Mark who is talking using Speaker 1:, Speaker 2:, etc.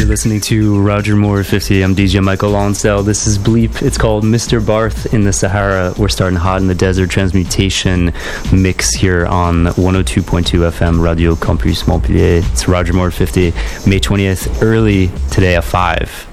Speaker 1: You're listening to Roger Moore 50. I'm DJ Michael Lonsdale. This is Bleep. It's called Mr. Barth in the Sahara. We're starting hot in the desert. Transmutation mix here on 102.2 FM Radio Campus Montpellier. It's Roger Moore 50. May 20th, early today at 5.